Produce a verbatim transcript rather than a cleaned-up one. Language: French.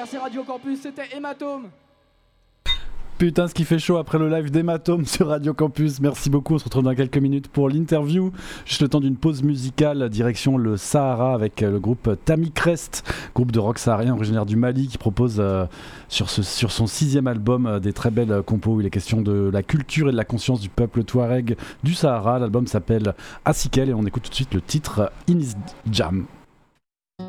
Merci Radio Campus, c'était Hématome. Putain, ce qui fait chaud après le live d'Hématome sur Radio Campus. Merci beaucoup, on se retrouve dans quelques minutes pour l'interview. Juste le temps d'une pause musicale, direction le Sahara avec le groupe Tami Crest, groupe de rock saharien originaire du Mali qui propose euh, sur, ce, sur son sixième album euh, des très belles compos où il est question de la culture et de la conscience du peuple touareg du Sahara. L'album s'appelle Asikel et on écoute tout de suite le titre Inis Jam.